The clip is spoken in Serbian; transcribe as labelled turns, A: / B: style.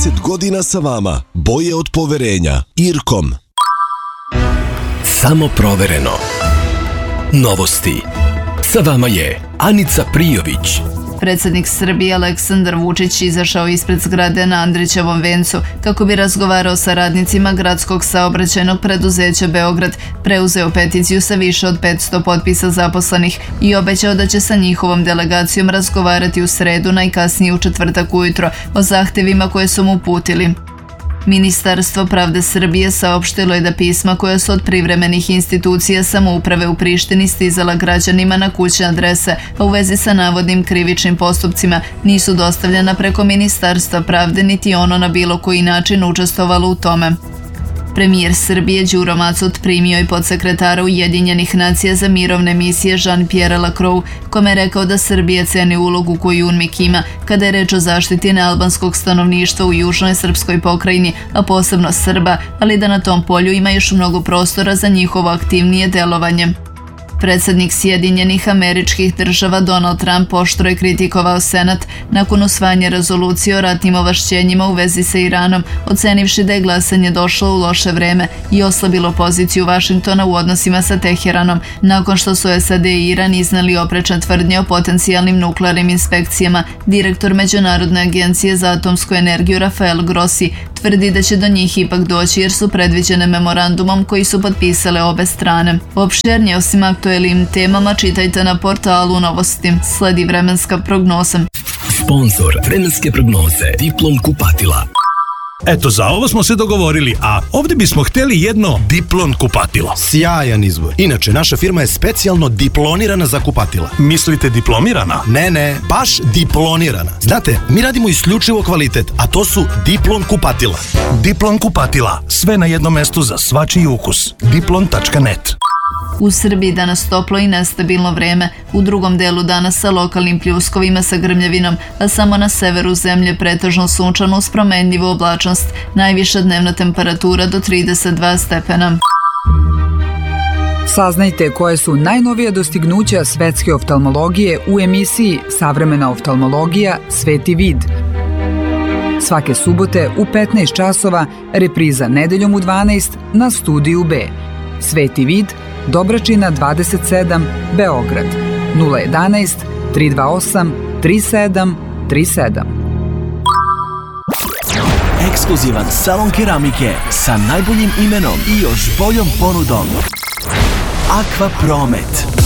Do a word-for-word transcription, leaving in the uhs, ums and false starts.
A: trideset godina sa vama. Boje od poverenja. Irkom.
B: Samo provereno. Novosti. Sa vama je Anica Prijović.
C: Predsjednik Srbije Aleksandar Vučić izašao ispred zgrade na Andrićevom vencu kako bi razgovarao sa radnicima gradskog saobraćajnog preduzeća Beograd, preuzeo peticiju sa više od petsto potpisa zaposlenih i obećao da će sa njihovom delegacijom razgovarati u sredu, najkasnije u četvrtak ujutro, o zahtevima koje su mu uputili. Ministarstvo pravde Srbije saopštilo je da pisma koja su od privremenih institucija samouprave u Prištini stizala građanima na kućne adrese, a u vezi sa navodnim krivičnim postupcima nisu dostavljena preko Ministarstva pravde niti ono na bilo koji način učestvovalo u tome. Premijer Srbije Đuro Macut primio je podsekretara Ujedinjenih nacija za mirovne misije Jean-Pierre Lacroix, kome je rekao da Srbija ceni ulogu koju UNMIK ima kada je reč o zaštiti nealbanskog stanovništva u južnoj srpskoj pokrajini, a posebno Srba, ali da na tom polju ima još mnogo prostora za njihovo aktivnije delovanje. Predsjednik Sjedinjenih Američkih Država Donald Trump oštro je kritikovao Senat nakon usvajanja rezolucije o ratnim ovlašćenjima u vezi sa Iranom, ocenivši da je glasanje došlo u loše vreme i oslabilo poziciju Vašingtona u odnosima sa Teheranom, nakon što su S A D i Iran izneli oprečne tvrdnje o potencijalnim nuklearnim inspekcijama. Direktor Međunarodne agencije za atomsku energiju Rafael Grossi tvrdi da će do njih ipak doći jer su predviđene memorandumom koji su potpisale obe strane. Opširnije osim aktuelnim temama čitajte na portalu Novosti. Sledi vremenska prognoza.
B: Sponzor vremenske prognoze Diplom kupatila.
D: Eto, za ovo smo se dogovorili, a ovdje bismo htjeli jedno Diplon kupatilo.
E: Sjajan izbor. Inače, naša firma je specijalno diplonirana za kupatila.
D: Mislite diplomirana?
E: Ne, ne, baš diplonirana. Znate, mi radimo isključivo kvalitet, a to su Diplon kupatila.
D: Diplon kupatila. Sve na jednom mestu za svačiji ukus. diplon tačka net.
C: U Srbiji danas toplo i nestabilno vreme, u drugom delu dana sa lokalnim pljuskovima sa grmljavinom, a samo na severu zemlje pretežno sunčano uz promenljivu oblačnost, najviša dnevna temperatura do trideset dva stepena.
F: Saznajte koje su najnovije dostignuća svetske oftalmologije u emisiji Savremena oftalmologija Sveti vid. Svake subote u petnaest časova, repriza nedeljom u dvanaest na Studiju B. Sveti vid, Dobračina dvadeset sedam, Beograd, nula jedanaest, tri dva osam, tri sedam tri sedam.
B: Ekskluzivan salon keramike sa najboljim imenom i još boljom ponudom. Aqua Promet.